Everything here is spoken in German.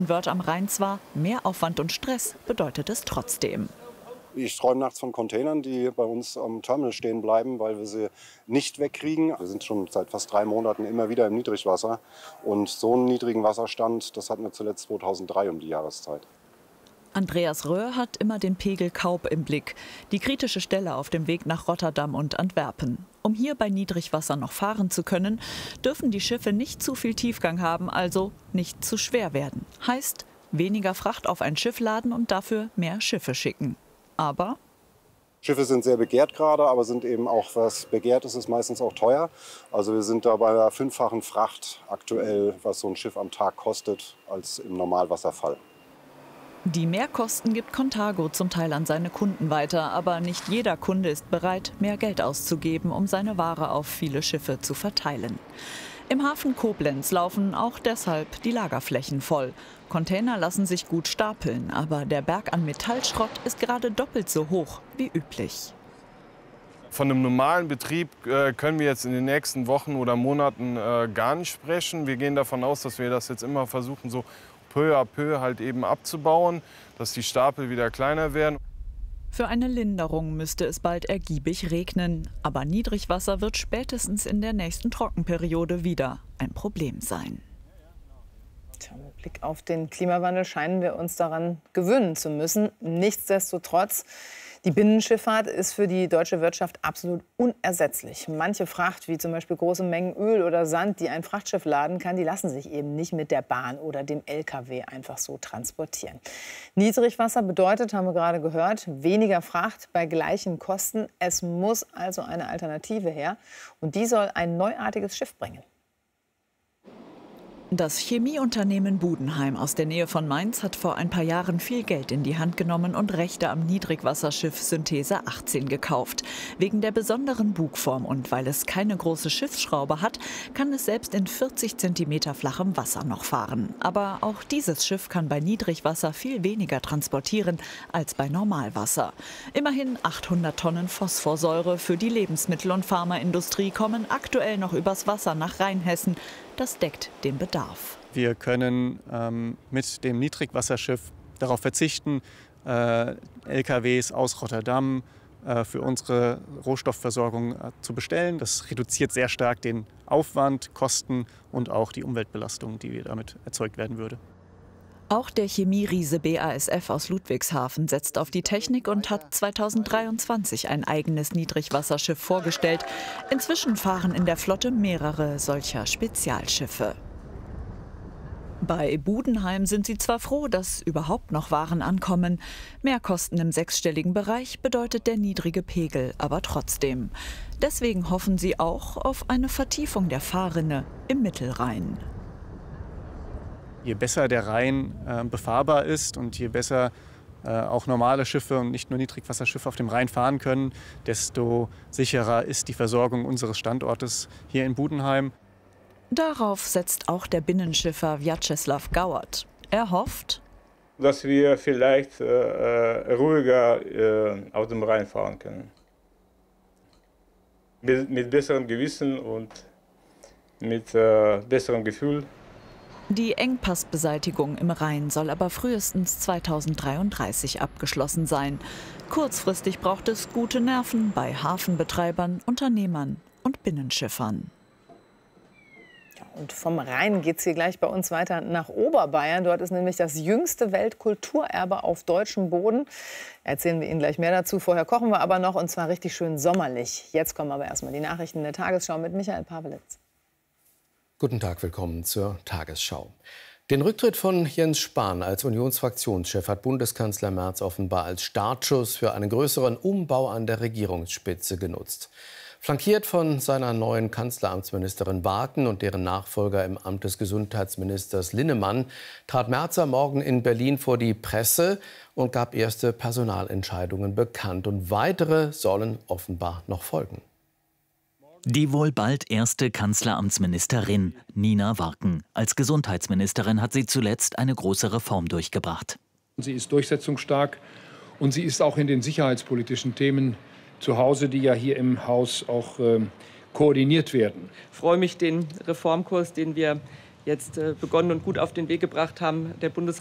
Wörth am Rhein zwar, mehr Aufwand und Stress bedeutet es trotzdem. Ich träume nachts von Containern, die bei uns am Terminal stehen bleiben, weil wir sie nicht wegkriegen. Wir sind schon seit fast 3 Monaten immer wieder im Niedrigwasser. Und so einen niedrigen Wasserstand, das hatten wir zuletzt 2003 um die Jahreszeit. Andreas Röhr hat immer den Pegel Kaub im Blick, die kritische Stelle auf dem Weg nach Rotterdam und Antwerpen. Um hier bei Niedrigwasser noch fahren zu können, dürfen die Schiffe nicht zu viel Tiefgang haben, also nicht zu schwer werden. Heißt, weniger Fracht auf ein Schiff laden und dafür mehr Schiffe schicken. Aber Schiffe sind sehr begehrt gerade, aber sind eben auch, was begehrt ist, ist meistens auch teuer. Also wir sind da bei der 5-fachen Fracht aktuell, was so ein Schiff am Tag kostet, als im Normalwasserfall. Die Mehrkosten gibt Contago zum Teil an seine Kunden weiter, aber nicht jeder Kunde ist bereit, mehr Geld auszugeben, um seine Ware auf viele Schiffe zu verteilen. Im Hafen Koblenz laufen auch deshalb die Lagerflächen voll. Container lassen sich gut stapeln, aber der Berg an Metallschrott ist gerade doppelt so hoch wie üblich. Von einem normalen Betrieb können wir jetzt in den nächsten Wochen oder Monaten gar nicht sprechen. Wir gehen davon aus, dass wir das jetzt immer versuchen, so peu à peu halt eben abzubauen, dass die Stapel wieder kleiner werden. Für eine Linderung müsste es bald ergiebig regnen. Aber Niedrigwasser wird spätestens in der nächsten Trockenperiode wieder ein Problem sein. Tja, mit Blick auf den Klimawandel scheinen wir uns daran gewöhnen zu müssen. Nichtsdestotrotz, die Binnenschifffahrt ist für die deutsche Wirtschaft absolut unersetzlich. Manche Fracht, wie zum Beispiel große Mengen Öl oder Sand, die ein Frachtschiff laden kann, die lassen sich eben nicht mit der Bahn oder dem LKW einfach so transportieren. Niedrigwasser bedeutet, haben wir gerade gehört, weniger Fracht bei gleichen Kosten. Es muss also eine Alternative her. Und die soll ein neuartiges Schiff bringen. Das Chemieunternehmen Budenheim aus der Nähe von Mainz hat vor ein paar Jahren viel Geld in die Hand genommen und Rechte am Niedrigwasserschiff Synthese 18 gekauft. Wegen der besonderen Bugform und weil es keine große Schiffsschraube hat, kann es selbst in 40 cm flachem Wasser noch fahren. Aber auch dieses Schiff kann bei Niedrigwasser viel weniger transportieren als bei Normalwasser. Immerhin 800 Tonnen Phosphorsäure für die Lebensmittel- und Pharmaindustrie kommen aktuell noch übers Wasser nach Rheinhessen. Das deckt den Bedarf. Wir können mit dem Niedrigwasserschiff darauf verzichten, LKWs aus Rotterdam für unsere Rohstoffversorgung zu bestellen. Das reduziert sehr stark den Aufwand, Kosten und auch die Umweltbelastung, die damit erzeugt werden würde. Auch der Chemieriese BASF aus Ludwigshafen setzt auf die Technik und hat 2023 ein eigenes Niedrigwasserschiff vorgestellt. Inzwischen fahren in der Flotte mehrere solcher Spezialschiffe. Bei Budenheim sind sie zwar froh, dass überhaupt noch Waren ankommen. Mehrkosten im 6-stelligen Bereich bedeutet der niedrige Pegel aber trotzdem. Deswegen hoffen sie auch auf eine Vertiefung der Fahrrinne im Mittelrhein. Je besser der Rhein befahrbar ist und je besser auch normale Schiffe und nicht nur Niedrigwasserschiffe auf dem Rhein fahren können, desto sicherer ist die Versorgung unseres Standortes hier in Budenheim. Darauf setzt auch der Binnenschiffer Vjacheslav Gauert. Er hofft, dass wir vielleicht ruhiger auf dem Rhein fahren können. Mit besserem Gewissen und mit besserem Gefühl. Die Engpassbeseitigung im Rhein soll aber frühestens 2033 abgeschlossen sein. Kurzfristig braucht es gute Nerven bei Hafenbetreibern, Unternehmern und Binnenschiffern. Und vom Rhein geht es hier gleich bei uns weiter nach Oberbayern. Dort ist nämlich das jüngste Weltkulturerbe auf deutschem Boden. Erzählen wir Ihnen gleich mehr dazu. Vorher kochen wir aber noch, und zwar richtig schön sommerlich. Jetzt kommen aber erstmal die Nachrichten in der Tagesschau mit Michael Pawelitz. Guten Tag, willkommen zur Tagesschau. Den Rücktritt von Jens Spahn als Unionsfraktionschef hat Bundeskanzler Merz offenbar als Startschuss für einen größeren Umbau an der Regierungsspitze genutzt. Flankiert von seiner neuen Kanzleramtsministerin Barken und deren Nachfolger im Amt des Gesundheitsministers Linnemann trat Merz am Morgen in Berlin vor die Presse und gab erste Personalentscheidungen bekannt. Und weitere sollen offenbar noch folgen. Die wohl bald erste Kanzleramtsministerin, Nina Warken. Als Gesundheitsministerin hat sie zuletzt eine große Reform durchgebracht. Sie ist durchsetzungsstark und sie ist auch in den sicherheitspolitischen Themen zu Hause, die ja hier im Haus auch koordiniert werden. Ich freue mich, den Reformkurs, den wir jetzt begonnen und gut auf den Weg gebracht haben. Der